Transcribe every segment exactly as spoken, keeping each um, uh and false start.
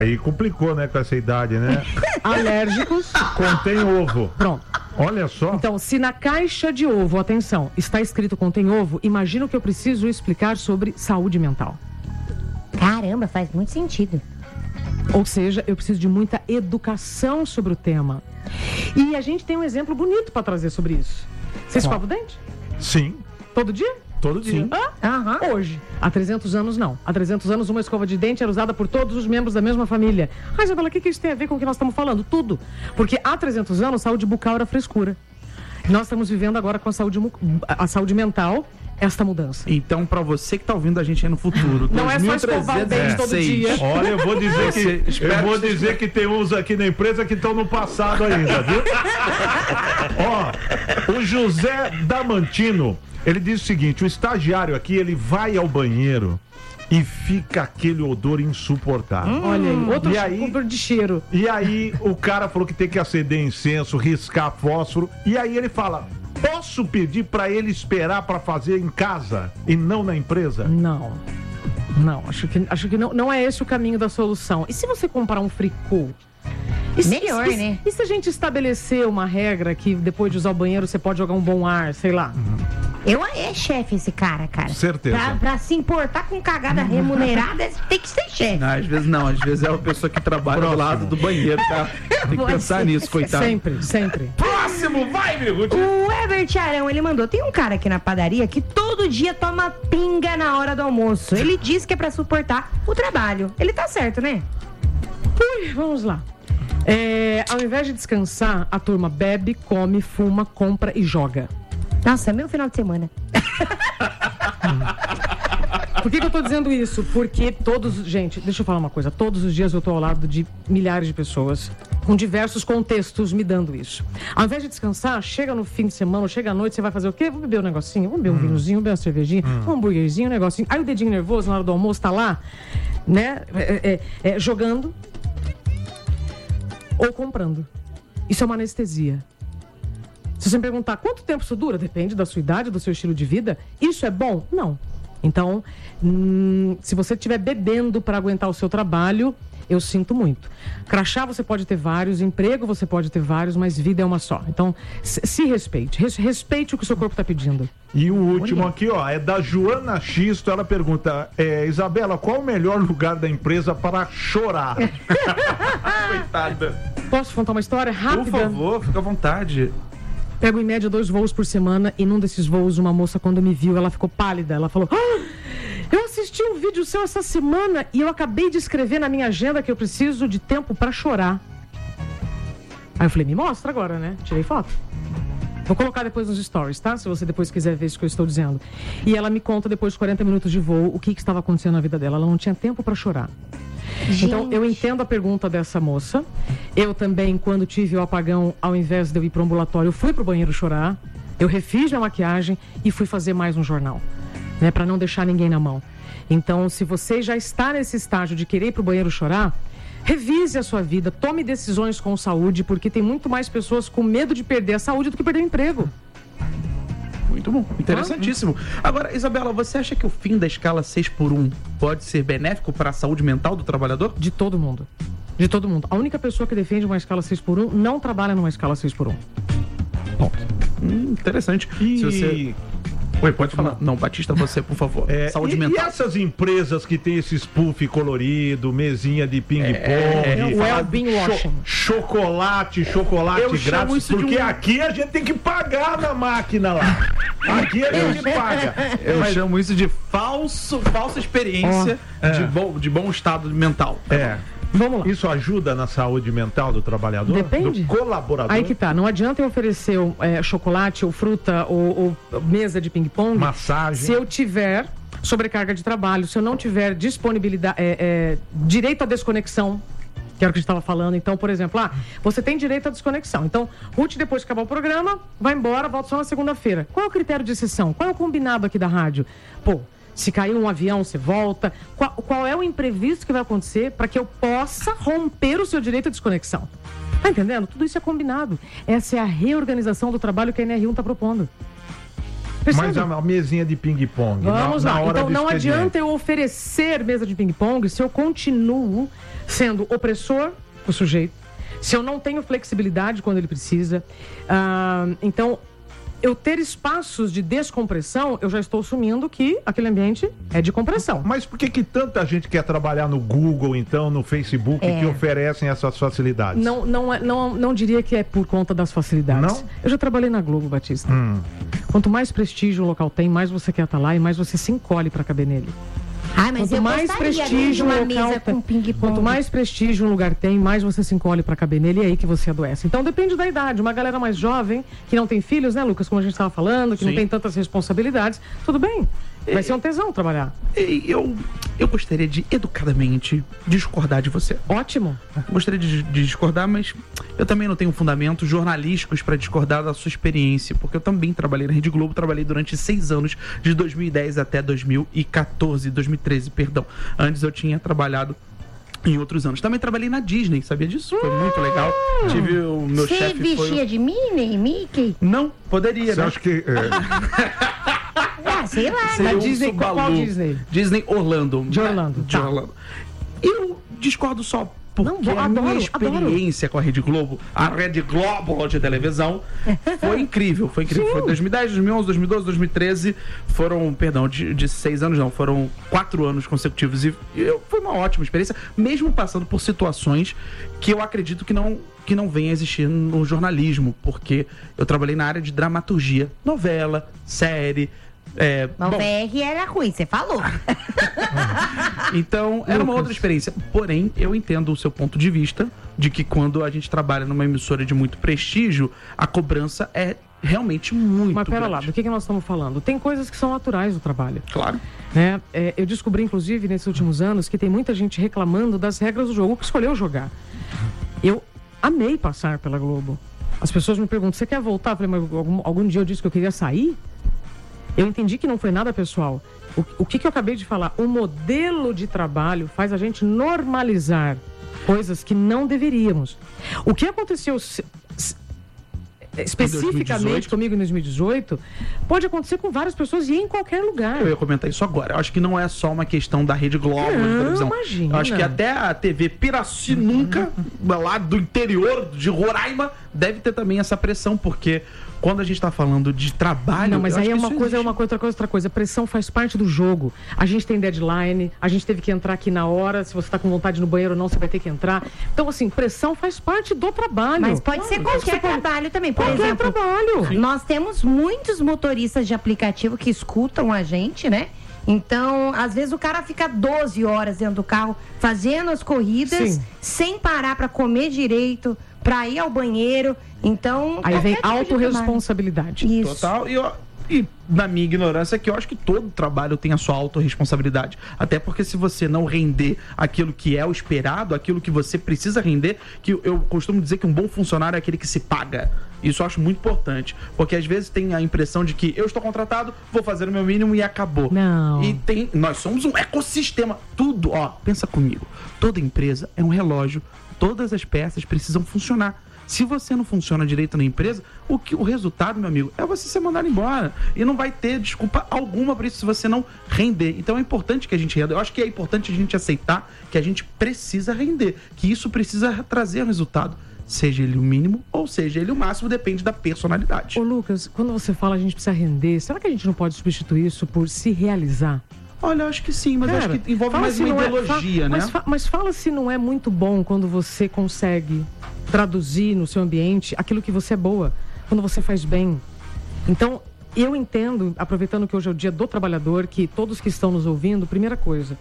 Aí complicou, né, com essa idade, né? Alérgicos. Contém ovo. Pronto. Olha só. Então, se na caixa de ovo, atenção, está escrito contém ovo, imagina o que eu preciso explicar sobre saúde mental. Caramba, faz muito sentido. Ou seja, eu preciso de muita educação sobre o tema. E a gente tem um exemplo bonito para trazer sobre isso. Você escova o dente? Sim. Todo dia? Todo dia. Ah, uhum. Hoje. Há trezentos anos, não. Há trezentos anos, uma escova de dente era usada por todos os membros da mesma família. Ah, Isabela, o que, que isso tem a ver com o que nós estamos falando? Tudo. Porque há trezentos anos, saúde bucal era frescura. Nós estamos vivendo agora com a saúde, a saúde mental, esta mudança. Então, pra você que tá ouvindo a gente aí no futuro, não é só escovar o dente todo dia. Olha, eu vou dizer que eu vou dizer que tem uns aqui na empresa que estão no passado ainda, viu? Ó, o José Damantino, ele diz o seguinte: o estagiário aqui, ele vai ao banheiro e fica aquele odor insuportável. Hum, Olha aí, outro e aí, odor de cheiro. E aí o cara falou que tem que acender incenso, riscar fósforo, e aí ele fala: posso pedir pra ele esperar pra fazer em casa e não na empresa? Não. Não, acho que, acho que não, não é esse o caminho da solução. E se você comprar um fricô? E se, Melhor, e, né? E se a gente estabelecer uma regra que depois de usar o banheiro você pode jogar um bom ar, sei lá? Uhum. Eu é chefe esse cara, cara. Certeza. Pra, pra se importar com cagada remunerada, tem que ser chefe. Não, às vezes não, às vezes é uma pessoa que trabalha Próximo. do lado do banheiro, tá? Tem que Pode pensar ser. nisso, coitado. Sempre, sempre. Próximo, vai, meu Ruth. O Herbert Arão, ele mandou, tem um cara aqui na padaria que todo dia toma pinga na hora do almoço. Ele diz que é pra suportar o trabalho. Ele tá certo, né? Ui, vamos lá. É, ao invés de descansar, a turma bebe, come, fuma, compra e joga. Nossa, é meu final de semana. Por que, que eu tô dizendo isso? Porque todos... Gente, deixa eu falar uma coisa. Todos os dias eu tô ao lado de milhares de pessoas com diversos contextos me dando isso. Ao invés de descansar, chega no fim de semana, chega à noite, você vai fazer o quê? Vou beber um negocinho, vou beber um hum. vinhozinho, vou beber uma cervejinha, hum. um hambúrguerzinho, um negocinho. Aí o dedinho nervoso na hora do almoço tá lá, né? É, é, é, jogando ou comprando. Isso é uma anestesia. Se você me perguntar quanto tempo isso dura, depende da sua idade, do seu estilo de vida. Isso é bom? Não. Então, hum, se você estiver bebendo para aguentar o seu trabalho, eu sinto muito. Crachá você pode ter vários, emprego você pode ter vários, mas vida é uma só. Então, se, se respeite. Res, respeite o que o seu corpo está pedindo. E o último aqui, ó, é da Joana Xisto. Ela pergunta: é, Isabela, qual o melhor lugar da empresa para chorar? Coitada. Posso contar uma história rápida? Por favor, fica à vontade. Pego em média dois voos por semana e num desses voos uma moça, quando me viu, ela ficou pálida. Ela falou: ah, eu assisti um vídeo seu essa semana e eu acabei de escrever na minha agenda que eu preciso de tempo pra chorar. Aí eu falei: me mostra agora, né? Tirei foto. Vou colocar depois nos stories, tá? Se você depois quiser ver isso que eu estou dizendo. E ela me conta, depois de quarenta minutos de voo, o que, que estava acontecendo na vida dela. Ela não tinha tempo pra chorar. Gente. Então, eu entendo a pergunta dessa moça. Eu também, quando tive o apagão, ao invés de eu ir para o ambulatório, eu fui para o banheiro chorar. Eu refiz minha maquiagem e fui fazer mais um jornal, né, para não deixar ninguém na mão. Então, se você já está nesse estágio de querer ir para o banheiro chorar, revise a sua vida, tome decisões com saúde, porque tem muito mais pessoas com medo de perder a saúde do que perder o emprego. Muito bom, interessantíssimo. Agora, Isabela, você acha que o fim da escala seis por um pode ser benéfico para a saúde mental do trabalhador? De todo mundo. De todo mundo. A única pessoa que defende uma escala seis por um não trabalha numa escala seis por um. Ponto. Hum, interessante. E... Se você... Oi, pode falar. Não, Batista, você, por favor. É, saúde e, mental. E essas empresas que tem esse puff colorido, mesinha de ping-pong, é, well-being cho chocolate, chocolate Eu grátis, porque um... aqui a gente tem que pagar na máquina lá. Aqui a gente eu, paga. Eu Mas... chamo isso de falso, falsa experiência oh, é. de, bom, de bom estado mental. É. Vamos lá. Isso ajuda na saúde mental do trabalhador? Depende. Do colaborador? Aí que tá. Não adianta eu oferecer é, chocolate ou fruta ou, ou mesa de ping-pong. Massagem. Se eu tiver sobrecarga de trabalho, se eu não tiver disponibilidade, é, é, direito à desconexão, que era o que a gente estava falando. Então, por exemplo, ah, você tem direito à desconexão. Então, Ruth, depois de acabar o programa, vai embora, volta só na segunda-feira. Qual é o critério de exceção? Qual é o combinado aqui da rádio? Pô, se caiu um avião, você volta. Qual, qual é o imprevisto que vai acontecer para que eu possa romper o seu direito à desconexão? Tá entendendo? Tudo isso é combinado. Essa é a reorganização do trabalho que a N R um está propondo. Percebe? Mas a, a mesinha de ping-pong. Vamos na, lá. na hora Então do não expediente. adianta eu oferecer mesa de ping-pong se eu continuo sendo opressor pro sujeito, se eu não tenho flexibilidade quando ele precisa. Ah, então, eu ter espaços de descompressão, eu já estou assumindo que aquele ambiente é de compressão. Mas por que que tanta gente quer trabalhar no Google, então, no Facebook, É. que oferecem essas facilidades? Não, não, é- não, não diria que é por conta das facilidades. Não? Eu já trabalhei na Globo, Batista. Hum. Quanto mais prestígio o local tem, mais você quer estar lá e mais você se encolhe para caber nele. Ai, mas Quanto eu mais gostaria de prestígio uma um local mesa tem, com ping-pong. quanto mais prestígio um lugar tem, mais você se encolhe para caber nele e é aí que você adoece. Então depende da idade. Uma galera mais jovem, que não tem filhos, né, Lucas, como a gente estava falando, que não Sim. tem tantas responsabilidades, tudo bem. Vai ser um tesão trabalhar. E Eu, eu gostaria de, educadamente, discordar de você. Ótimo. Gostaria de, de discordar, mas eu também não tenho fundamentos jornalísticos para discordar da sua experiência, porque eu também trabalhei na Rede Globo, trabalhei durante seis anos, de dois mil e dez até dois mil e quatorze, dois mil e treze, perdão. Antes eu tinha trabalhado em outros anos. Também trabalhei na Disney, sabia disso? Foi muito legal. Tive o meu Você chefe vestia foi... de Minnie, Mickey? Não, poderia, Você né? acha que... é, Ah, sei lá, Seria Na um Disney, qual Subaru. Disney? Disney Orlando. De Orlando, De tá. Orlando. Eu discordo só porque Não, bo- a minha adoro, experiência com a Rede Globo, a Rede Globo de televisão, foi incrível. Foi incrível. Sim. Foi dois mil e dez, dois mil e onze, dois mil e doze, dois mil e treze. Foram, perdão, de, de seis anos não, foram quatro anos consecutivos. E eu, foi uma ótima experiência, mesmo passando por situações que eu acredito que não, que não venha a existir no jornalismo, porque eu trabalhei na área de dramaturgia, novela, série. É, Mas bom, o V R era ruim, você falou. então, era uma outra experiência. Porém, eu entendo o seu ponto de vista de que quando a gente trabalha numa emissora de muito prestígio, a cobrança é realmente muito Mas pera grande. lá, do que, que nós estamos falando? Tem coisas que são naturais do trabalho. Claro. Né? É, eu descobri, inclusive, nesses últimos anos, que tem muita gente reclamando das regras do jogo que escolheu jogar. Eu amei passar pela Globo. As pessoas me perguntam, você quer voltar? Eu falei, mas algum, algum dia eu disse que eu queria sair? Eu entendi que não foi nada pessoal. O, o que, que eu acabei de falar? O modelo de trabalho faz a gente normalizar coisas que não deveríamos. O que aconteceu se- se- especificamente dois mil e dezoito? comigo em dois mil e dezoito pode acontecer com várias pessoas e em qualquer lugar. Eu ia comentar isso agora. Eu acho que não é só uma questão da Rede Globo de Não, televisão. imagina. Eu acho que até a T V Piracicunca, lá do interior de Roraima, deve ter também essa pressão, porque quando a gente está falando de trabalho... Não, mas eu aí acho é que uma isso coisa, é existe. uma coisa, outra coisa, outra coisa. Pressão faz parte do jogo. A gente tem deadline, a gente teve que entrar aqui na hora. Se você tá com vontade no banheiro ou não, você vai ter que entrar. Então, assim, pressão faz parte do trabalho. Mas pode ser Claro, qualquer você pode- trabalho também. Por Qualquer exemplo, trabalho. nós temos muitos motoristas de aplicativo que escutam a gente, né? Então, às vezes o cara fica doze horas dentro do carro fazendo as corridas, Sim. sem parar pra comer direito, pra ir ao banheiro. Então, Aí vem qualquer tipo de autorresponsabilidade. trabalho. Isso. Total. E, ó, e na minha ignorância aqui, eu acho que todo trabalho tem a sua autorresponsabilidade. Até porque se você não render aquilo que é o esperado, aquilo que você precisa render, que eu costumo dizer que um bom funcionário é aquele que se paga. Isso eu acho muito importante. Porque às vezes tem a impressão de que eu estou contratado, vou fazer o meu mínimo e acabou. Não. E tem. Nós somos um ecossistema. Tudo, ó, pensa comigo. Toda empresa é um relógio. Todas as peças precisam funcionar. Se você não funciona direito na empresa, o, que, o resultado, meu amigo, é você ser mandado embora. E não vai ter desculpa alguma para isso se você não render. Então é importante que a gente renda. Eu acho que é importante a gente aceitar que a gente precisa render. Que isso precisa trazer um resultado. Seja ele o mínimo ou seja ele o máximo, depende da personalidade. Ô, Lucas, quando você fala a gente precisa render, será que a gente não pode substituir isso por se realizar? Olha, eu acho que sim, mas eu Cara, acho que envolve fala mais se uma não é- ideologia, fa- né? Mas, fa- mas fala se não é muito bom quando você consegue traduzir no seu ambiente aquilo que você é boa, quando você faz bem. Então, eu entendo, aproveitando que hoje é o dia do trabalhador, que todos que estão nos ouvindo, primeira coisa,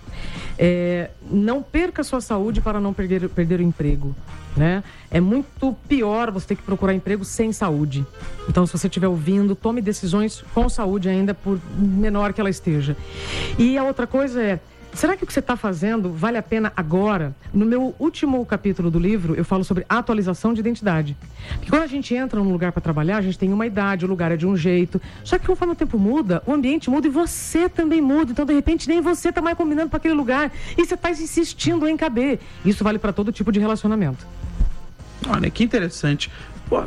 é, não perca a sua saúde para não perder, perder o emprego, né? É muito pior você ter que procurar emprego sem saúde. Então, se você estiver ouvindo, tome decisões com saúde ainda, por menor que ela esteja. E a outra coisa é, será que o que você está fazendo vale a pena agora? No meu último capítulo do livro, eu falo sobre atualização de identidade. Porque quando a gente entra num lugar para trabalhar, a gente tem uma idade, o lugar é de um jeito. Só que conforme o tempo muda, o ambiente muda e você também muda. Então, de repente, nem você está mais combinando para aquele lugar. E você está insistindo em caber. Isso vale para todo tipo de relacionamento. Olha, que interessante. Pô,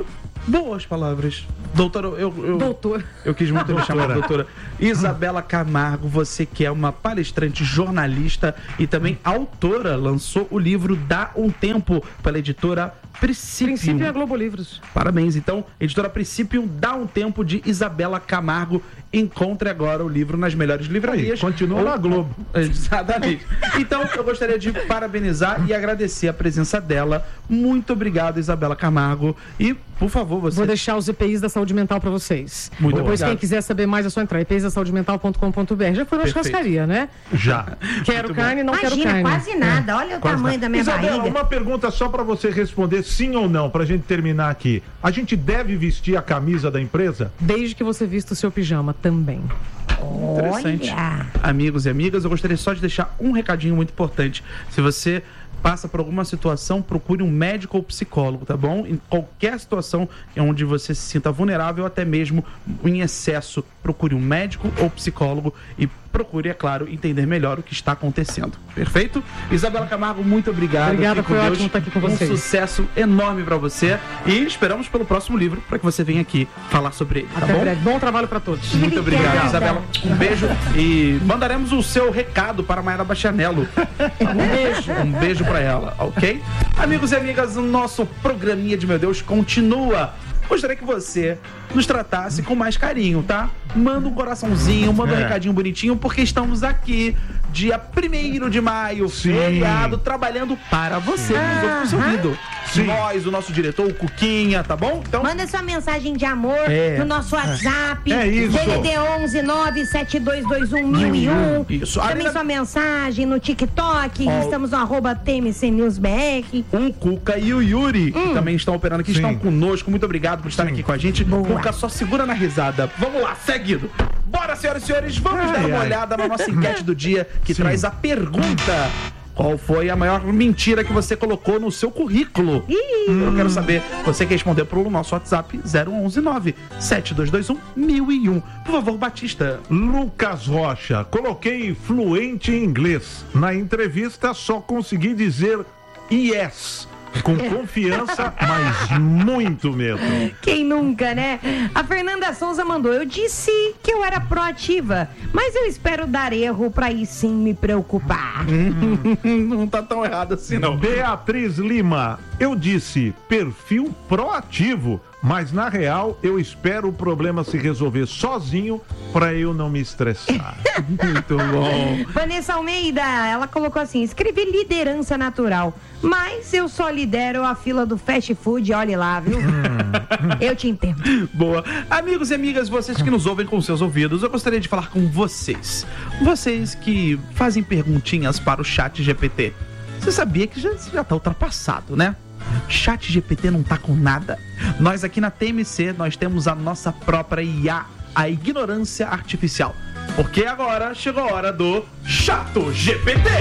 Boas palavras. Doutora, eu... eu Doutor. Eu quis muito me chamar de doutora. Isabela Camargo, você que é uma palestrante, jornalista e também autora, lançou o livro Dá um Tempo pela editora Princípio. Princípio é Globo Livros. Parabéns. Então, editora Princípio, Dá um Tempo, de Isabela Camargo. Encontre agora o livro nas melhores livrarias. Aí, continua Ou... na Globo. Exatamente. Então, eu gostaria de parabenizar e agradecer a presença dela. Muito obrigado, Isabela Camargo. E, por favor, você... Vou deixar os E P Is da saúde mental para vocês. Muito Depois, obrigado. quem quiser saber mais, é só entrar. E P Is da saúde mental ponto com ponto b r. Já foi na Perfeito. churrascaria, né? Já. Quero Muito carne, não quero Imagina, carne. quase nada. Olha o Quase tamanho nada. da minha Isabela, barriga. uma pergunta só pra você responder sim ou não, pra gente terminar aqui. A gente deve vestir a camisa da empresa? Desde que você vista o seu pijama também. Interessante. Olha. Amigos e amigas, eu gostaria só de deixar um recadinho muito importante. Se você passa por alguma situação, procure um médico ou psicólogo, tá bom? Em qualquer situação onde você se sinta vulnerável, até mesmo em excesso, procure um médico ou psicólogo e procure, é claro, entender melhor o que está acontecendo. Perfeito? Isabela Camargo, muito obrigado. Obrigada, Fique com foi Deus. ótimo estar aqui com vocês. Um sucesso enorme pra você e esperamos pelo próximo livro para que você venha aqui falar sobre ele, tá Até bom? breve. Bom trabalho para todos. Muito obrigado, Obrigada. Isabela. Um beijo e mandaremos o seu recado para a Mayara Bachanello. Um beijo. Um beijo para ela, ok? Amigos e amigas, o nosso programinha de Meu Deus continua. Gostaria que você nos tratasse com mais carinho, tá? Manda um coraçãozinho, manda um É. recadinho bonitinho, porque estamos aqui dia primeiro de maio, Sim. feriado, trabalhando para você, nos seu ouvido. Sim. Nós, o nosso diretor, o Cuquinha, tá bom? Então, Manda sua mensagem de amor É. no nosso WhatsApp. É isso. D D D onze nove sete dois dois um mil e um. Isso. Também Além da- sua mensagem no TikTok. Ó. Estamos no arroba T M C News B R. o Cuca e o Yuri, que também estão operando aqui, Sim. estão conosco. Muito obrigado por estarem Sim. aqui com a gente. Boa. Cuca, só segura na risada. Vamos lá, seguido. Bora, senhoras e senhores, vamos Ai, dar uma ai. olhada na nossa enquete do dia, que Sim. traz a pergunta: qual foi a maior mentira que você colocou no seu currículo? Eu quero saber. Você que respondeu pelo nosso WhatsApp zero um um nove sete dois dois um mil e um. Por favor, Batista. Lucas Rocha, coloquei fluente em inglês. Na entrevista só consegui dizer yes. Com confiança, mas muito medo. Quem nunca, né? A Fernanda Souza mandou. Eu disse que eu era proativa, mas eu espero dar erro pra aí sim me preocupar. Não tá tão errado assim, não. Beatriz Lima, eu disse perfil proativo, mas na real eu espero o problema se resolver sozinho pra eu não me estressar. Muito bom. Vanessa Almeida, ela colocou assim: escrevi liderança natural, mas eu só lidero a fila do fast food, olhe lá, viu? Eu te entendo. Boa. Amigos e amigas, vocês que nos ouvem com seus ouvidos, eu gostaria de falar com vocês. Vocês que fazem perguntinhas para o chat G P T. Você sabia que já, já tá ultrapassado, né? Chat G P T não tá com nada. Nós aqui na T M C, nós temos a nossa própria I A, a ignorância artificial. Porque agora chegou a hora do Chato G P T.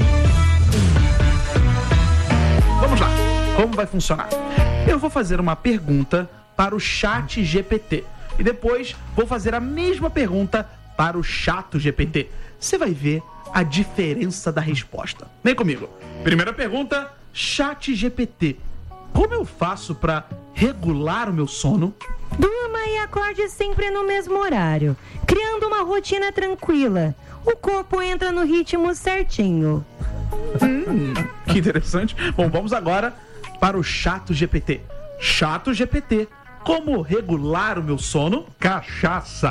Vamos lá. Como vai funcionar? Eu vou fazer uma pergunta para o Chat G P T e depois vou fazer a mesma pergunta para o Chato G P T. Você vai ver a diferença da resposta. Vem comigo. Primeira pergunta, Chat G P T. Como eu faço para regular o meu sono? Durma e acorde sempre no mesmo horário, criando uma rotina tranquila. O corpo entra no ritmo certinho. Hum, que interessante. Bom, vamos agora para o Chato G P T. Chato G P T. Como regular o meu sono? Cachaça.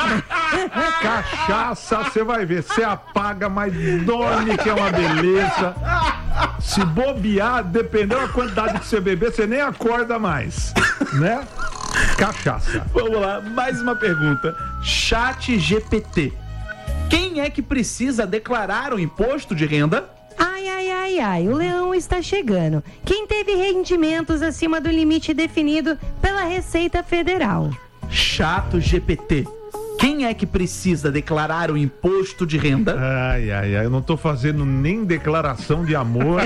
Cachaça, você vai ver. Você apaga, mas dorme, que é uma beleza. Se bobear, dependendo da quantidade que você beber, você nem acorda mais, né? Cachaça. Vamos lá, mais uma pergunta. Chat G P T. Quem é que precisa declarar o imposto de renda? Ai, ai, ai, ai, o leão está chegando. Quem teve rendimentos acima do limite definido pela Receita Federal? Chato G P T. Quem é que precisa declarar o imposto de renda? Ai, ai, ai, eu não tô fazendo nem declaração de amor.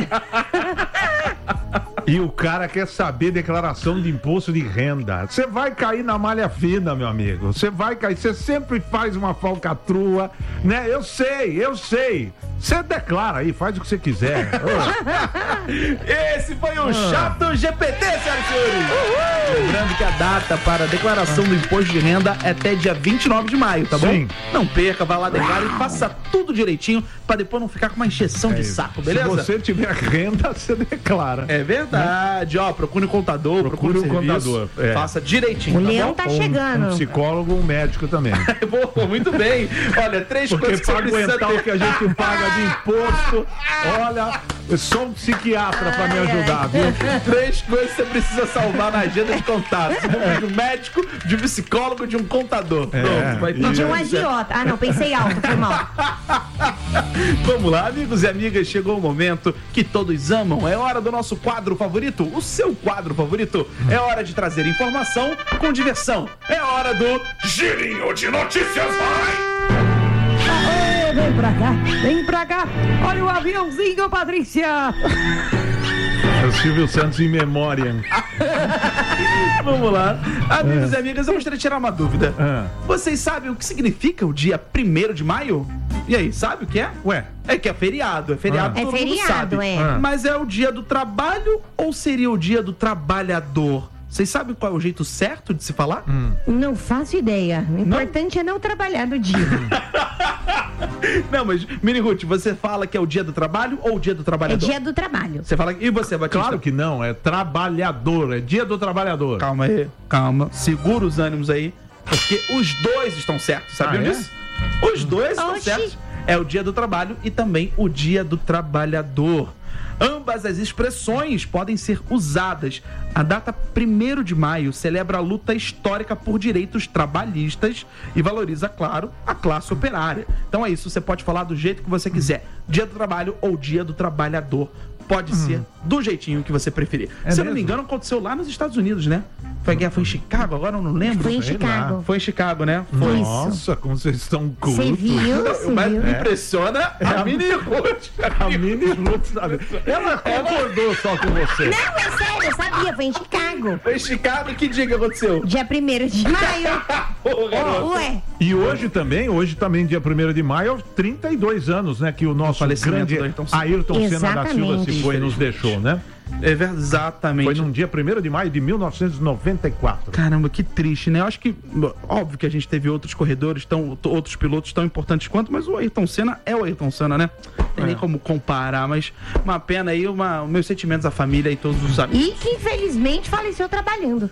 E o cara quer saber declaração de imposto de renda. Você vai cair na malha fina, meu amigo. Você vai cair. Você sempre faz uma falcatrua, né? Eu sei, eu sei. Você declara aí, faz o que você quiser. Esse foi o Chato G P T, senhoras e senhores. Lembrando que a data para a declaração do imposto de renda é até dia vinte e nove de maio, tá bom? Sim. Não perca, vá lá, declara e faça tudo direitinho pra depois não ficar com uma encheção É de isso. saco, beleza? Se você tiver renda, você declara. É verdade, ó, procure um contador, procure, Procure um um serviço, contador, é. faça direitinho, O tá leão bom? tá Um- chegando. Um psicólogo, um médico também. Boa, muito bem. Olha, três Porque coisas que você pra precisa aguentar ter. o que a gente paga de imposto, olha, eu sou um psiquiatra pra me ajudar, viu? Três coisas que você precisa salvar na agenda de contatos. De um médico, de um psicólogo, de um contador. Pronto, vai E de um tudo certo. agiota. Ah, não, pensei alto, foi mal. Vamos lá, amigos e amigas, chegou o momento que todos amam. É hora do nosso quadro favorito, o seu quadro favorito. É hora de trazer informação com diversão. É hora do Girinho de Notícias, vai! Aê, vem pra cá, vem pra cá. Olha o aviãozinho, Patrícia. É o Silvio Santos em memória. Vamos lá. Amigos e amigas, eu gostaria de tirar uma dúvida. Ah. Vocês sabem o que significa o dia primeiro de maio? E aí, sabe o que é? Ué, É que é feriado, é feriado, Ah. É todo mundo feriado, sabe. é. Ah. Mas é o dia do trabalho ou seria o dia do trabalhador? Vocês sabem qual é o jeito certo de se falar? Não faço ideia. O importante é não trabalhar no dia. Não, mas, Mini Ruth, você fala que é o dia do trabalho ou o dia do É trabalhador? dia do trabalho. Você fala. E você, Batista? claro que não, é trabalhador, é dia do trabalhador. Calma aí, calma. Segura os ânimos aí, porque os dois estão certos, sabiam Ah, é? disso? Os dois estão Oxi. certos. É o dia do trabalho e também o dia do trabalhador. Ambas as expressões podem ser usadas. A data primeiro de maio celebra a luta histórica por direitos trabalhistas e valoriza, claro, a classe operária. Então é isso, você pode falar do jeito que você quiser. Dia do trabalho ou dia do trabalhador. Pode ser do jeitinho que você preferir. É Se eu não me mesmo? engano, aconteceu lá nos Estados Unidos, né? Foi a guerra, foi em Chicago, agora eu não lembro. Foi em sei Chicago. Foi em Chicago, né? Foi. Nossa, como vocês estão cultos. Você viu? Não, Você mas viu? me impressiona é a Mini Ruth. A Mini Ruth, sabe? Ela concordou só com você. Não, é sério, eu sabia. Foi em Chicago. Foi em Chicago, que dia que aconteceu? Dia primeiro de maio. Ô, garoto. Ué, E hoje também, hoje também, dia primeiro de maio, trinta e dois anos, né? Que o nosso falecimento grande do Ayrton Senna. Ayrton Senna da Silva Exatamente. se foi e nos deixou, né? É ver- exatamente. Foi num dia primeiro de maio de mil novecentos e noventa e quatro. Caramba, que triste, né? Eu acho que, óbvio que a gente teve outros corredores, tão, t- outros pilotos tão importantes quanto, mas o Ayrton Senna é o Ayrton Senna, né? Não tem É. nem como comparar, mas uma pena aí, uma, meus sentimentos à família e todos os amigos. e que infelizmente faleceu trabalhando.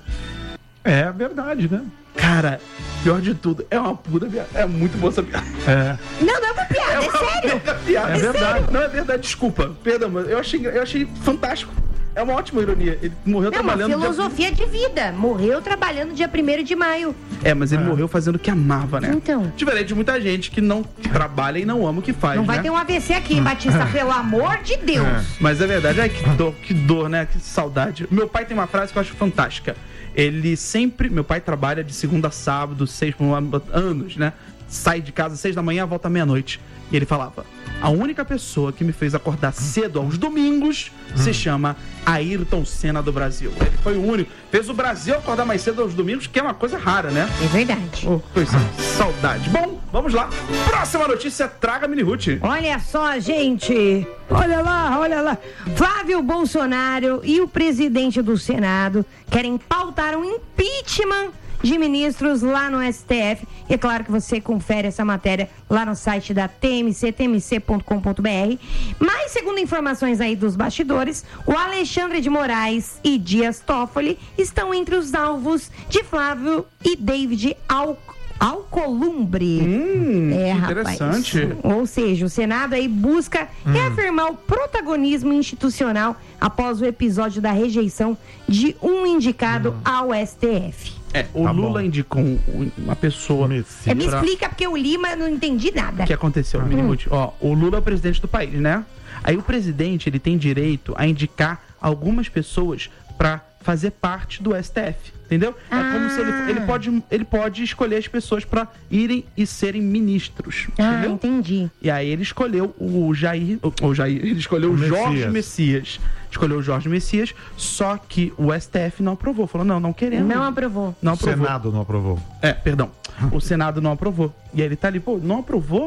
É verdade, né? Cara, pior de tudo, é uma puta piada. É muito boa essa piada. É. Não, não é uma piada, é, sério. É piada. É verdade. Não é verdade, desculpa. Perdão, mas eu achei, eu achei fantástico. É uma ótima ironia. Ele morreu É uma trabalhando. dia- filosofia de vida. Morreu trabalhando dia primeiro de maio. É, mas ele morreu fazendo o que amava, né? Então. Diferente de muita gente que não trabalha e não ama o que faz, Não né? vai ter um A V C aqui, Batista, pelo amor de Deus. Mas é verdade. Ai, que dor, que dor, né? Que saudade. Meu pai tem uma frase que eu acho fantástica. Ele sempre... Meu pai trabalha de segunda a sábado, seis anos, né? Sai de casa às seis da manhã, volta à meia-noite. E ele falava... A única pessoa que me fez acordar cedo aos domingos se chama Ayrton Senna do Brasil. Ele foi o único. Fez o Brasil acordar mais cedo aos domingos, que é uma coisa rara, né? É verdade. Oh, coisa, saudade. Bom, vamos lá. Próxima notícia, traga, Mini Ruth. Olha só, gente. Olha lá, olha lá. Flávio Bolsonaro e o presidente do Senado querem pautar um impeachment de ministros lá no S T F. E é claro que você confere essa matéria lá no site da T M C, t m c ponto com ponto b r. Mas, segundo informações aí dos bastidores, o Alexandre de Moraes e Dias Toffoli estão entre os alvos de Flávio e David Alcolumbre. Alcolumbre. Hum, é, que rapaz. interessante. Ou seja, o Senado aí busca reafirmar o protagonismo institucional após o episódio da rejeição de um indicado ao S T F. É, o Tá Lula bom. indicou um- uma pessoa. Messias. É, me pra- explica, porque eu li, mas não entendi nada. O que aconteceu, Mini Ruth? Ó, o Lula é o presidente do país, né? Aí o presidente, ele tem direito a indicar algumas pessoas pra fazer parte do S T F, entendeu? É como se ele, ele, pode, ele pode escolher as pessoas pra irem e serem ministros, Ah, entendeu? entendi. E aí ele escolheu o Jair, o, o Jair, ele escolheu o, O Jorge Messias. Messias. Escolheu o Jorge Messias, só que o S T F não aprovou. Falou, não, não queremos. Não aprovou. Não O aprovou. Senado não aprovou. É, perdão. O Senado não aprovou. E aí ele tá ali, pô, não aprovou?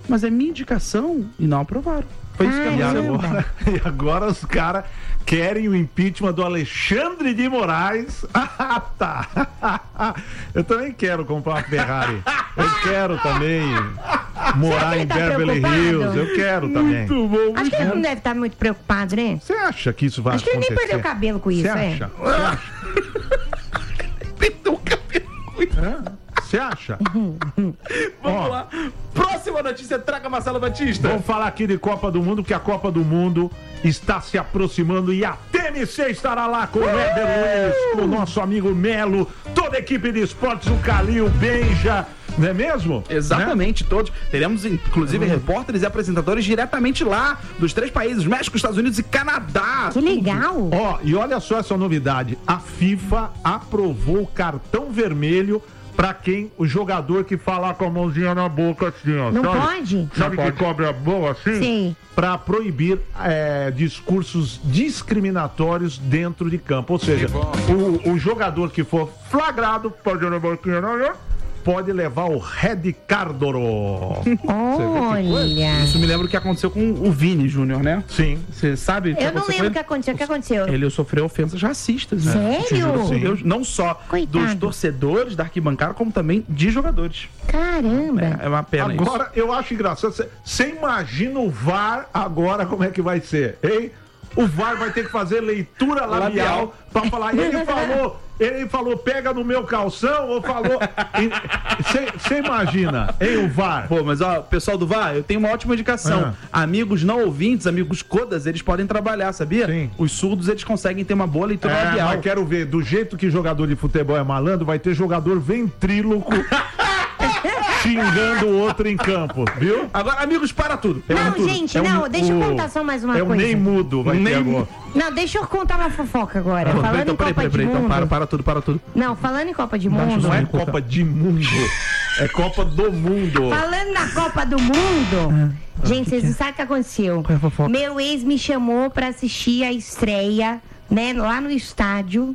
mas é minha indicação e não aprovaram. Foi isso que E aconteceu. agora, e agora os caras querem o impeachment do Alexandre de Moraes. Ah, tá. Eu também quero comprar uma Ferrari. Eu quero também morar ele em tá Beverly preocupado? Hills. Eu quero também. Muito bom. Acho que ele não deve estar muito preocupado, né? Você acha que isso vai Acho que ele nem acontecer? perdeu o cabelo com isso, Você é. acha? Você acha? Perdeu o cabelo. É? Você acha? Vamos Ó. lá. Próxima notícia, traga Marcelo Batista. Vamos falar aqui de Copa do Mundo, que a Copa do Mundo está se aproximando e a T M C estará lá com o Weber Luiz, com o nosso amigo Melo, toda a equipe de esportes, o Calil, o Benja, não é mesmo? Exatamente, todos. Teremos, inclusive, repórteres e apresentadores diretamente lá, dos três países, México, Estados Unidos e Canadá. Que legal. Ó, e olha só essa novidade, a FIFA aprovou o cartão vermelho pra quem, o jogador que falar com a mãozinha na boca assim, ó. Não sabe? pode? Sabe Não que pode. cobre a boca assim? Sim. Pra proibir é, discursos discriminatórios dentro de campo. Ou seja, o, o jogador que for flagrado pode pode levar o Red Cardoro. Olha. Isso me lembra o que aconteceu com o Vini Júnior, né? Sim. Você sabe? Eu não lembro o que aconteceu. O que aconteceu? Ele sofreu ofensas racistas. né? Sério? Te juro por Sim. Deus, não só Coitado. dos torcedores da arquibancada, como também de jogadores. Caramba. É, é uma pena isso. Agora, eu acho engraçado. Você imagina o V A R agora como é que vai ser, hein? O V A R vai ter que fazer leitura labial, Labial. pra falar. Ele falou, ele falou, pega no meu calção, ou falou. Você imagina, hein, o V A R? Pô, mas ó, pessoal do V A R, eu tenho uma ótima indicação. Ah. Amigos não ouvintes, amigos codas, eles podem trabalhar, sabia? Sim. Os surdos, eles conseguem ter uma boa leitura É, labial. mas quero ver, do jeito que jogador de futebol é malandro, vai ter jogador ventríloco xingando o outro em campo, viu? Agora, amigos, para tudo. É Não, um tudo. gente, É um- não, deixa eu o- contar só mais uma É um coisa. nem mudo, vai ter Nem agora. Não, deixa eu contar uma fofoca agora. Pô, Falando então, em peraí, Copa peraí, de peraí, então Mundo. para, para tudo, para tudo. Não, falando em Copa de Baixa o Mundo. Não é Sim, Copa de Mundo, é Copa do Mundo. Falando na Copa do Mundo. Gente, vocês não sabem o que aconteceu. Qual é a fofoca? Meu ex me chamou pra assistir a estreia, né, lá no estádio.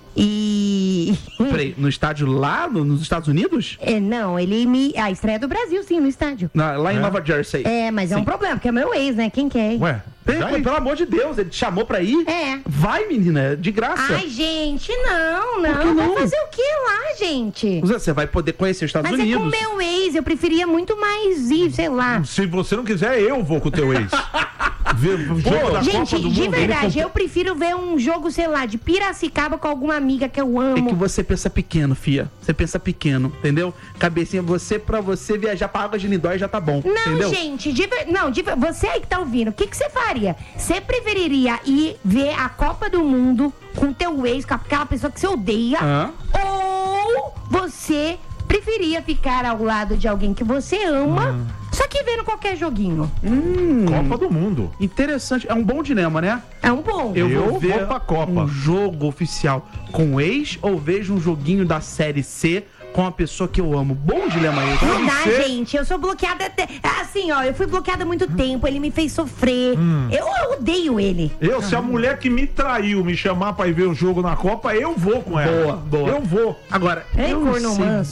E. Peraí, no estádio lá, no- nos Estados Unidos? É, não, ele me. A estreia do Brasil, sim, no estádio. Na- lá em É? Nova Jersey. É, mas é um Sim. problema, porque é meu ex, né? Quem quer? Ué, Peraí, já é- pelo amor de Deus, ele te chamou pra ir? É. Vai, menina, de graça. Ai, gente, não, Por que não. não? Vai fazer o que lá, gente? Você vai poder conhecer os Estados Mas Unidos. é com meu ex, eu preferia muito mais ir, sei lá. Se você não quiser, eu vou com o teu ex. Ver o jogo da Gente, Copa do de Mundo. verdade, Ele eu prefiro ver um jogo, sei lá, de Piracicaba com alguma amiga que eu É que amo. você pensa pequeno, fia. Você pensa pequeno, entendeu? Cabecinha, você, pra você viajar pra Água de Lindóia já tá bom, Não, entendeu? gente, de ver- não, de ver- você aí que tá ouvindo, o que que você faria? Você preferiria ir ver a Copa do Mundo com teu ex, com aquela pessoa que você odeia? Hã? Ou você preferia ficar ao lado de alguém que você ama, Hum. só que vendo qualquer joguinho? Copa do Mundo. Interessante, é um bom dilema, né? É um bom. Eu, Eu vou ver vou pra Copa. um jogo oficial com o ex ou vejo um joguinho da Série C com a pessoa que eu amo. Bom dilema esse. Não dá, ser- gente. Eu sou bloqueada até. Assim, ó, eu fui bloqueada há muito tempo. Ele me fez sofrer. Eu, eu odeio ele. Eu, se a mulher que me traiu me chamar pra ir ver o jogo na Copa, eu vou com ela. Boa, boa. Eu vou, Agora, É eu não corno sei. manso.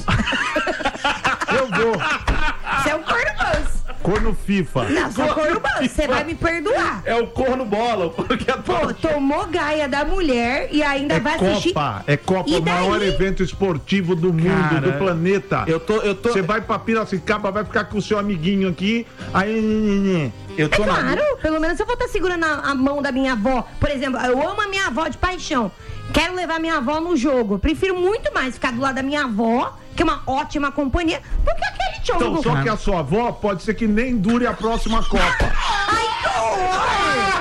eu vou. Você é um corno manso. Corno FIFA. Não, você é um corno manso. Você vai me perdoar. É o corno bola, o corno que é Pô, tomou gaia da mulher e ainda É vai assistir. Copa, é Copa, E o maior daí? evento esportivo do mundo, Cara, do planeta. Eu tô, eu tô, Você vai pra Piracicaba, vai ficar com o seu amiguinho aqui, aí... eu É tô na claro, pelo menos eu vou estar segurando a, a mão da minha avó. Por exemplo, eu amo a minha avó de paixão. Quero levar minha avó no jogo. Prefiro muito mais ficar do lado da minha avó, que é uma ótima companhia, do que aquele jogo. Então, só que a sua avó pode ser que nem dure a próxima Copa. Ai, que horror!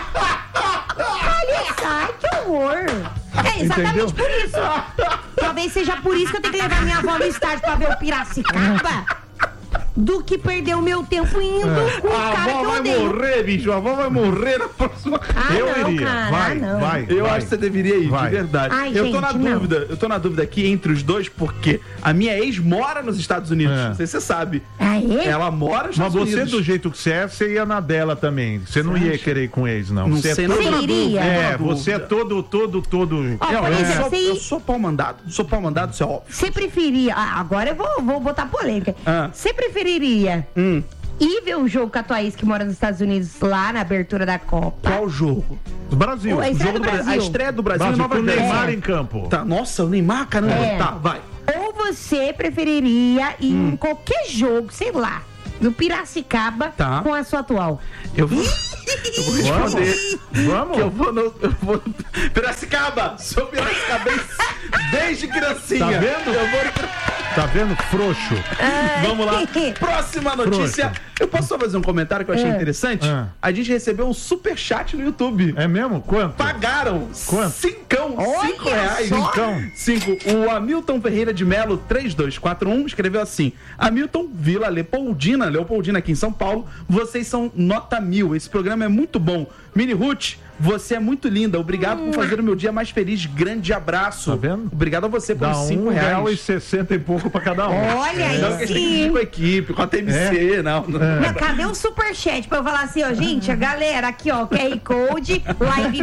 Olha, sai, que horror! É exatamente Entendeu? por isso. Talvez seja por isso que eu tenho que levar minha avó no estádio pra ver o Piracicaba. Do que perder o meu tempo indo com o A cara avó que eu vai odeio. morrer, bicho. A avó vai morrer na próxima. Ah, eu não, iria. cara, vai, não. vai. Eu vai. acho que você deveria ir, Vai. de verdade. Ai, eu tô gente, na não. dúvida, eu tô na dúvida aqui entre os dois, porque a minha ex mora nos Estados Unidos. É. Não sei se você sabe. Ah, é? Ela mora nos Mas Estados você, Unidos. do jeito que você é, você ia na dela também. Você não ia querer ir com ex, não. Não você sei, é não todo... tô na Você iria? dúvida, tô na É, dúvida. você é todo, todo, todo... Ó, Eu, por eu exemplo, sou, você- eu sou pau mandado. Sou pau mandado, isso é óbvio. Você preferia. Ah, agora eu vou, vou botar polêmica. Ah. Você preferiria Hum. ir ver um jogo com a Thaís, que mora nos Estados Unidos, lá na abertura da Copa. Qual jogo? Do Brasil. O- a O estreia jogo do do Brasil. Brasil. A estreia do Brasil, Brasil em Nova com o Jersey. Neymar em campo. Tá, nossa, o Neymar, caramba. É. Tá, vai. Ou você preferiria ir Hum. em qualquer jogo, sei lá, do Piracicaba Tá. com a sua atual. Eu vou, eu vou responder. Vamos? Que eu vou no. Eu vou... Piracicaba! Sou piracicabense desde criancinha. Tá vendo? Eu vou... Tá vendo? Frouxo. Vamos lá. Próxima notícia. Frouxo. Eu posso só fazer um comentário que eu achei É. interessante? É. A gente recebeu um superchat no YouTube. É mesmo? Quanto? Pagaram Quanto? cincão, Olha cinco reais. só. Cincão. Cinco. O Hamilton Ferreira de Melo três dois quatro um escreveu assim: Hamilton Vila Leopoldina, Leopoldina aqui em São Paulo, vocês são nota mil. Esse programa é muito bom. Mini Ruth, você é muito linda. Obrigado por fazer o meu dia mais feliz. Grande abraço. Tá vendo? Obrigado a você Dá pelos cinco um real e reais. sessenta e pouco pra cada um. Olha aí, Não, que a gente tem que sim. ir com a equipe, com a T M C, não. não. Mas cadê o superchat pra eu falar assim, ó, gente, a galera, aqui, ó, Q R Code, Live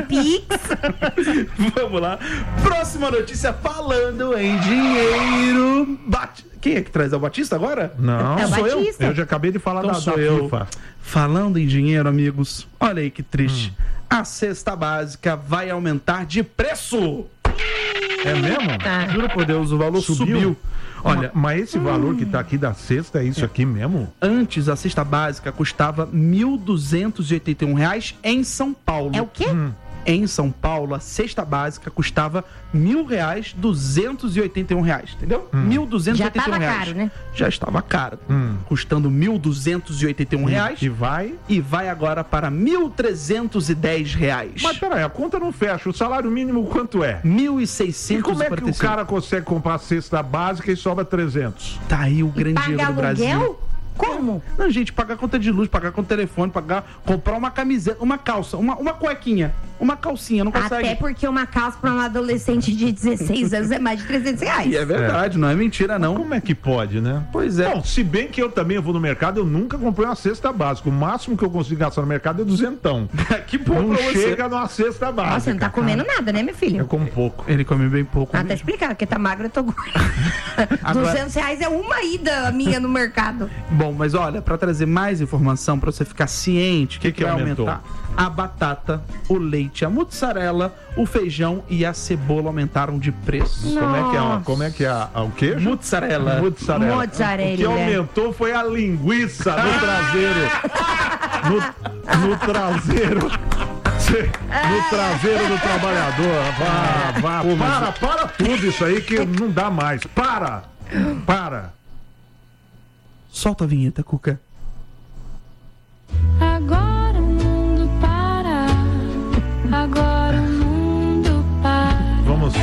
Pix. Vamos lá. Próxima notícia falando em dinheiro. Bat... Quem é que traz? É o Batista agora? Não, É o sou eu. Batista. Eu já acabei de falar Então da, sou da eu. FIFA. Falando em dinheiro, amigos, olha aí que triste. Hum. A cesta básica vai aumentar de preço. É mesmo? Tá. Juro por Deus, o valor subiu. Subiu? Olha, Ma- mas esse valor que tá aqui da cesta é isso aqui mesmo? antes a cesta básica custava mil duzentos e oitenta e um reais em São Paulo. É o quê? Em São Paulo, a cesta básica custava mil reais, duzentos e oitenta e um reais, entendeu? Mil duzentos e Já oitenta e um tava reais. caro, né? Já estava caro. Hum. Custando mil duzentos e oitenta e um reais E vai. e vai agora para mil trezentos e dez reais. Mas peraí, a conta não fecha. O salário mínimo quanto é? mil e E seiscentos como e é que quarenta e o cinco. cara consegue comprar a cesta básica e sobra trezentos? Tá aí o grande Paga dinheiro do Brasil. aluguel? Como? Não, gente, pagar conta de luz, pagar conta de telefone, pagar, comprar uma camiseta, uma calça, uma, uma cuequinha, uma calcinha, não consegue. Até porque uma calça pra um adolescente de dezesseis anos é mais de trezentos reais. E é verdade, não é mentira, não. Como é que pode, né? Pois é. Bom, se bem que eu também vou no mercado, eu nunca comprei uma cesta básica. O máximo que eu consigo gastar no mercado é duzentão. Que bom Não pra você. chega numa cesta básica. Nossa, você não tá comendo nada, né, meu Eu filho? como pouco. Ele come bem pouco. Ah, tá mesmo. explicado, porque tá magro, eu tô gorda. Agora- duzentos reais é uma ida minha no mercado. Bom, mas olha, pra trazer mais informação, pra você ficar ciente, o que, Que que vai aumentou? aumentar? A batata, o leite, a mussarela, o feijão e a cebola aumentaram de preço. Como é que é, a- Nossa. como é, que é a- a- o queijo? Mussarela. Mozzarella. Mozzarella. O que aumentou foi a linguiça no traseiro. No, no traseiro. Cê- No traseiro do trabalhador. Vá, vá, para, para tudo isso aí que não dá mais. Para! Para! Solta a vinheta, Cuca. Agora o mundo para. Agora o mundo para. Vamos.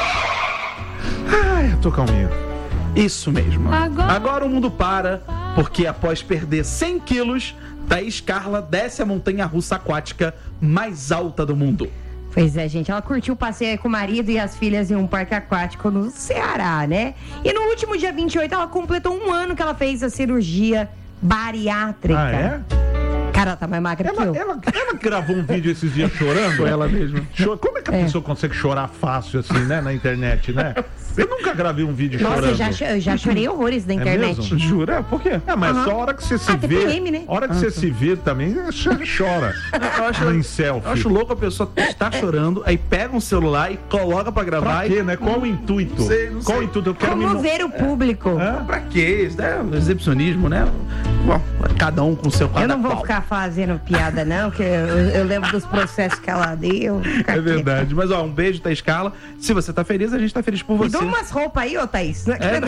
Ai, eu tô calminho. Isso mesmo. Agora- Agora o mundo para, porque após perder cem quilos, Thaís Carla desce a montanha-russa aquática mais alta do mundo. Pois é, gente, ela curtiu o passeio com o marido e as filhas em um parque aquático no Ceará, né? E no último dia vinte e oito, ela completou um ano que ela fez a cirurgia bariátrica. Ah, é? Cara, ela tá mais magra que Ela, eu. ela, ela gravou um vídeo esses dias chorando? Foi ela mesma. Cho- Como é que a É. pessoa consegue chorar fácil assim, né? Na internet, né? Eu nunca gravei um vídeo Nossa, chorando. eu já, cho- eu já chorei horrores na É internet. mesmo? Jura? Por quê? É, mas Aham. só a hora que você se Ah, vê. T P M, né? A hora que você se vê também, você chora. Eu acho, Em selfie. eu acho louco a pessoa estar chorando, aí pega um celular e coloca pra gravar. Pra quê, né? Qual o intuito? Não sei, não Qual sei. o intuito? Eu quero me. mo- Comover o público. Hã? E... Pra quê? Isso é um exibicionismo, né? Bom, cada um com o seu Eu quadro. não vou ficar fazendo piada, não, que eu, eu lembro dos processos que ela deu. É verdade. Mas, ó, um beijo, Thaís Carla. Se você tá feliz, a gente tá feliz por Me você. dá umas roupas aí, ô Thaís. Não é que- É.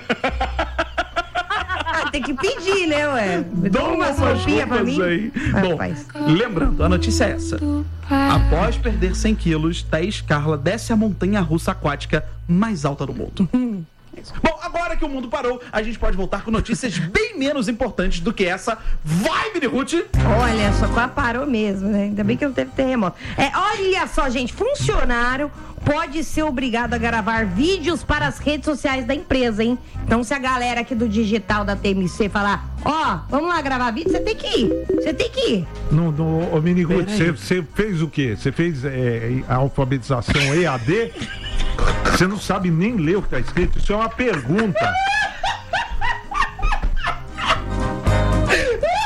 Ah, tem que pedir, né, ué? Me dá Dá umas umas roupinhas pra roupas mim. aí. Ah, Bom, faz. lembrando, a notícia é essa. Após perder cem quilos, Thaís Carla desce a montanha-russa aquática mais alta do mundo. Bom, agora que o mundo parou, a gente pode voltar com notícias bem menos importantes do que essa. Vai, Mini Ruth! Olha só, quase parou mesmo, né? Ainda bem que não teve terremoto. É, olha só, gente, funcionário pode ser obrigado a gravar vídeos para as redes sociais da empresa, hein? Então, se a galera aqui do digital da T M C falar, ó, vamos lá gravar vídeo, você tem que ir. Você tem que ir. No, no, ô, Mini Ruth, Peraí. você você fez o quê? Você fez é, a alfabetização E A D? Você não sabe nem ler o que tá escrito? Isso é uma pergunta.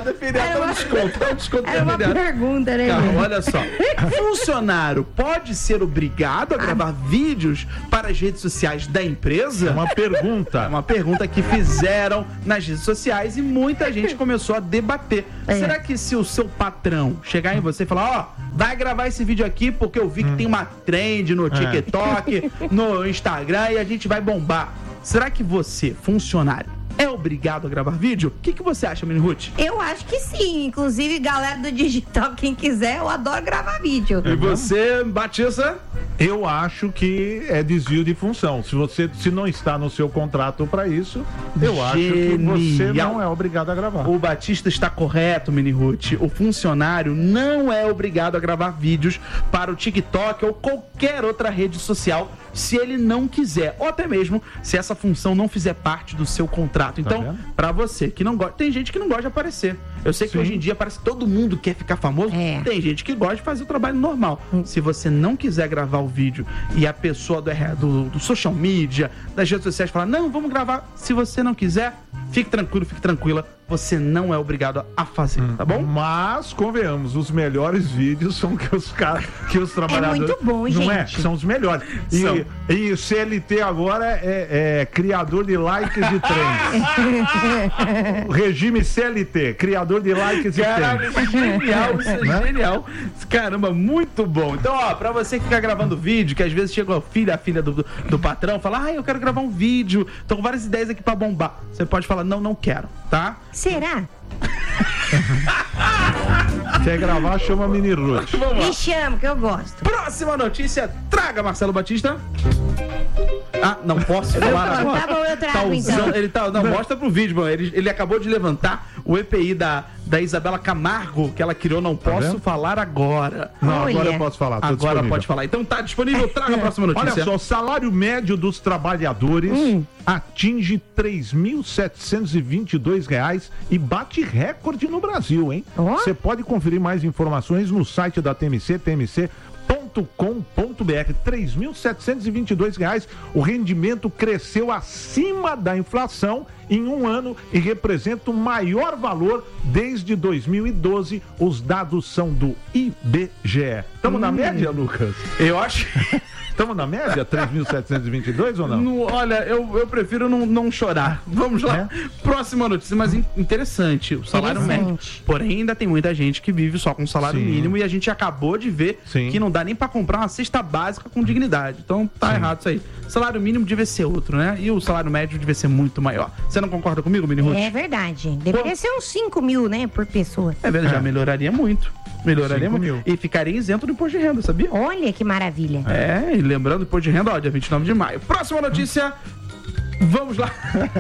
obrigado a feriado, Era dá um uma- desconto, dá um desconto Era uma pra feriado. pergunta, né? Calma, gente? olha só. Funcionário pode ser obrigado a gravar vídeos para as redes sociais da empresa? É uma pergunta. É uma pergunta que fizeram nas redes sociais e muita gente começou a debater. É. Será que se o seu patrão chegar em você e falar, ó, vai gravar esse vídeo aqui porque eu vi que tem uma trend no TikTok, no Instagram e a gente vai bombar. Será que você, funcionário, é obrigado a gravar vídeo? O que, que você acha, Mini Ruth? Eu acho que sim. Inclusive, galera do digital, quem quiser, eu adoro gravar vídeo. E você, Batista? Eu acho que é desvio de função. Se você se não está no seu contrato para isso, eu acho que você Genial. não é obrigado a gravar. O Batista está correto, Mini Ruth. O funcionário não é obrigado a gravar vídeos para o TikTok ou qualquer outra rede social se ele não quiser, ou até mesmo se essa função não fizer parte do seu contrato. Então, vendo? para você que não gosta, tem gente que não gosta de aparecer. Eu sei que Sim. hoje em dia parece que todo mundo quer ficar famoso. É. Tem gente que gosta de fazer o trabalho normal. Se você não quiser gravar o vídeo e a pessoa do, do, do social media, das redes sociais falar, não, vamos gravar. Se você não quiser, fique tranquilo, fique tranquila. Você não é obrigado a fazer, tá bom? Mas, convenhamos, os melhores vídeos são que os caras, que os trabalhadores... muito bom, Não é? gente. São os melhores. E, São. e o C L T agora é, é criador de likes de trends. O regime C L T, criador de likes de Caralho, trends. isso é genial, isso é Né? genial. Caramba, muito bom. Então, ó, pra você que fica gravando vídeo, que às vezes chega o filho, a filha do, do, do patrão, fala, ah, eu quero gravar um vídeo, tô com várias ideias aqui pra bombar. Você pode falar, não, não quero, tá? Será? Quer gravar, chama Mini Ruth. Vamos lá. Me chama, que eu gosto. Próxima notícia, traga, Marcelo Batista. Ah, não posso falar agora. Tá bom, eu trago, Tá usando- então. Ele tá, não, mostra pro vídeo, mano. Ele, ele acabou de levantar o E P I da, da Isabela Camargo, que ela criou, não posso vendo? falar agora. Não, Olha. agora eu posso falar. Tô Agora disponível. pode falar. Então tá disponível, traga a próxima notícia. Olha só, o salário médio dos trabalhadores atinge três mil setecentos e vinte e dois reais e bate recorde no Brasil, hein? Ó. Você pode conferir mais informações no site da T M C, t m c ponto com ponto b r. três mil setecentos e vinte e dois reais. O rendimento cresceu acima da inflação em um ano e representa o maior valor desde dois mil e doze. Os dados são do I B G E. Estamos na média, Lucas? Eu acho. Estamos na média? três mil setecentos e vinte e dois ou não? Não, olha, eu, eu prefiro não, não chorar. Vamos lá. É? Próxima notícia, mas in- interessante. O salário Interessante. médio. Porém, ainda tem muita gente que vive só com salário Sim. mínimo e a gente acabou de ver Sim. que não dá nem pra comprar uma cesta básica com dignidade. Então tá errado isso aí. Salário mínimo devia ser outro, né? E o salário médio devia ser muito maior. Você não concorda comigo, Mini Ruth? É verdade. Deveria ser uns cinco mil, né, por pessoa. É verdade, já É. melhoraria muito. Melhoraria Cinco muito. mil. E ficaria isento do imposto de renda, sabia? Olha que maravilha. É, e lembrando, imposto de renda, ó, dia vinte e nove de maio. Próxima notícia. Vamos lá.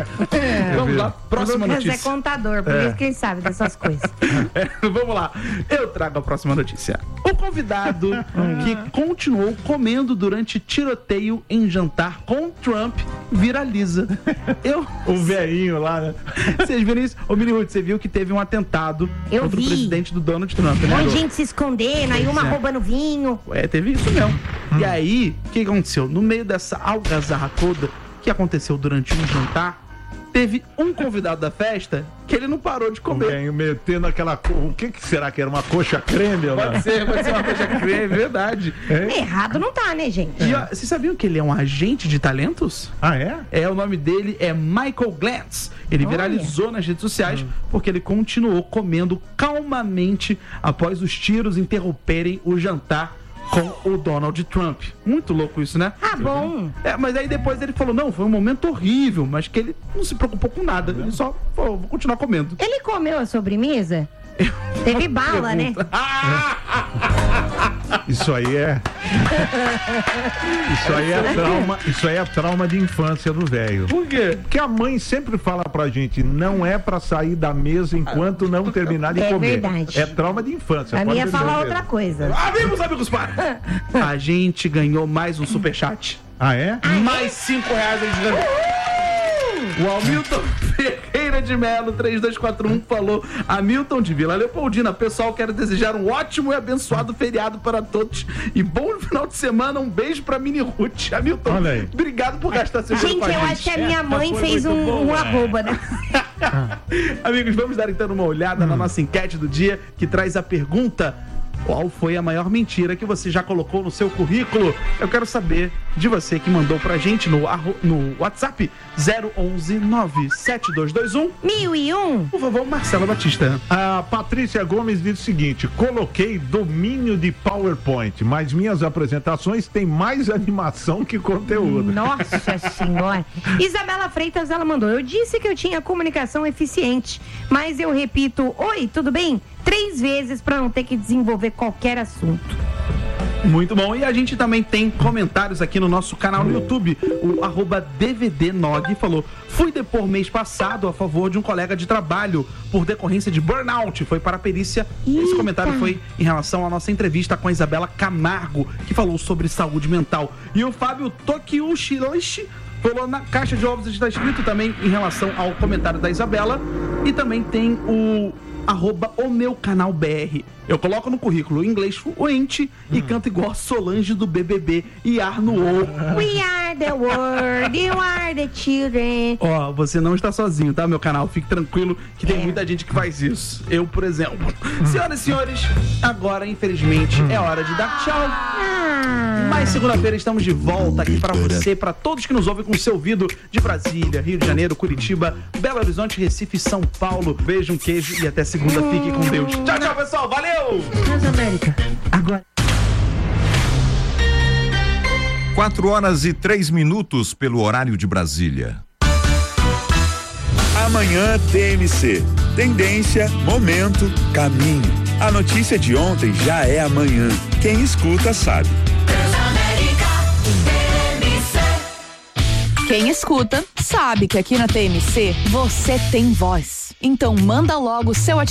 Vamos lá, próxima o Lucas notícia. é contador, por isso que ele sabe dessas coisas. É, vamos lá. Eu trago a próxima notícia. O convidado que continuou comendo durante tiroteio em jantar com Trump viraliza. Eu. O velhinho lá, né? Vocês viram isso? Ô, Mini Ruth, você viu que teve um atentado Eu contra vi. o presidente do Donald Trump, né? Um monte de gente se escondendo, aí uma Pois é. roubando vinho. É, teve isso mesmo. E aí, o que aconteceu? No meio dessa algazarra toda que aconteceu durante um jantar, teve um convidado da festa que ele não parou de O comer. velhinho metendo aquela... co- O que que será que era? Uma coxa creme? Ou Pode não? ser, pode ser uma coisa creme, é verdade. Errado não tá, né, gente? E ó, vocês sabiam que ele é um agente de talentos? Ah, é? É, o nome dele é Michael Glantz. Ele Olha. viralizou nas redes sociais porque ele continuou comendo calmamente após os tiros interromperem o jantar com o Donald Trump. Muito louco isso, né? Ah, bom. É, mas aí depois ele falou, não, foi um momento horrível, mas que ele não se preocupou com nada. Ele só falou, vou continuar comendo. Ele comeu a sobremesa? Teve bala, né? Isso aí é... Isso aí é trauma, isso aí é trauma de infância do velho. Por quê? Porque a mãe sempre fala pra gente, não é pra sair da mesa enquanto não terminar de É comer. verdade. É trauma de infância. A pode minha ter falar certeza. outra coisa. Amigos, amigos, para! A gente ganhou mais um superchat. Ah, é? Mais cinco reais a gente ganhou. O Hamilton Ferreira de Melo, três dois quatro um, falou: Hamilton de Vila Leopoldina, pessoal, quero desejar um ótimo e abençoado feriado para todos e bom final de semana. Um beijo pra Mini Ruth. Hamilton, Olha aí. obrigado por gastar seu dinheiro Gente, com a eu gente. acho que a minha Essa mãe foi fez muito um, um boa. arroba, né? Amigos, vamos dar então uma olhada hum. na nossa enquete do dia, que traz a pergunta: qual foi a maior mentira que você já colocou no seu currículo? Eu quero saber de você que mandou pra gente no, no WhatsApp zero onze nove sete dois dois um mil e um. Por favor, Marcelo Batista. A Patrícia Gomes diz o seguinte: coloquei domínio de PowerPoint, mas minhas apresentações têm mais animação que conteúdo. Nossa Senhora. Isabela Freitas, ela mandou: eu disse que eu tinha comunicação eficiente, mas eu repito, oi, tudo bem? Três vezes para não ter que desenvolver qualquer assunto. Muito bom. E a gente também tem comentários aqui no nosso canal no YouTube. O arroba D V D Nog falou: fui depor mês passado a favor de um colega de trabalho por decorrência de burnout. Foi para a perícia. Eita. Esse comentário foi em relação à nossa entrevista com a Isabela Camargo, que falou sobre saúde mental. E o Fábio Tokiushi falou na caixa de ovos, está escrito também em relação ao comentário da Isabela. E também tem o arroba o meu canal B R. Eu coloco no currículo inglês fluente hum. e canto igual a Solange do B B B e ar no O. We are the world, you are the children. Ó, oh, você não está sozinho, tá, meu canal? Fique tranquilo que tem é. muita gente que faz isso. Eu, por exemplo. Hum. Senhoras e senhores, agora, infelizmente, hum. é hora de dar tchau. Ah. Mas segunda-feira estamos de volta aqui para você, para todos que nos ouvem com o seu ouvido de Brasília, Rio de Janeiro, Curitiba, Belo Horizonte, Recife, São Paulo. Beijo, um queijo e até segunda. Fique com Deus. Tchau, tchau, pessoal. Valeu! Deus América. Agora. Quatro horas e três minutos pelo horário de Brasília. Amanhã T M C. Tendência, momento, caminho. A notícia de ontem já é amanhã. Quem escuta sabe. Quem escuta sabe que aqui na T M C você tem voz. Então manda logo seu ativo